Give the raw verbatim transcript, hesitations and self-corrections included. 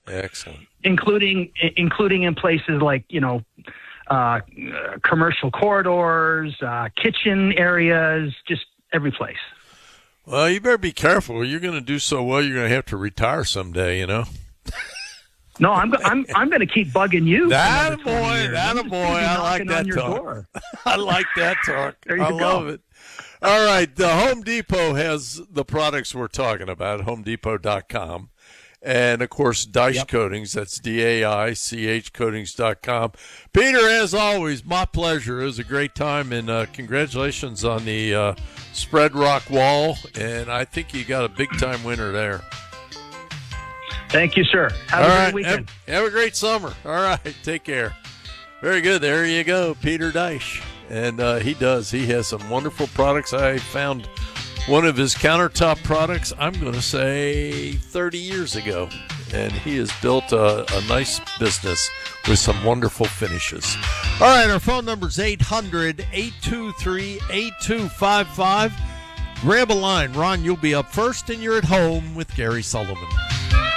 Excellent. Including including in places like, you know, uh, commercial corridors, uh, kitchen areas, just every place. Well, you better be careful. You're going to do so well, you're going to have to retire someday, you know. No, I'm I'm I'm going to keep bugging you. That a boy, that a boy. I like that talk. I like that talk. I love it. All right, the Home Depot has the products we're talking about, home depot dot com. And, of course, Dice yep. Coatings. That's D A I C H coatings dot com. Peter, as always, my pleasure. It was a great time, and uh, congratulations on the uh, Spread Rock Wall. And I think you got a big-time winner there. Thank you, sir. Have All a right. great weekend. Have, have a great summer. All right. Take care. Very good. There you go, Peter Dice. And uh, he does. He has some wonderful products. I found one of his countertop products, I'm going to say thirty years ago. And he has built a, a nice business with some wonderful finishes. All right. Our phone number is eight hundred, eight two three, eight two five five. Grab a line. Ron, you'll be up first, and you're at home with Gary Sullivan.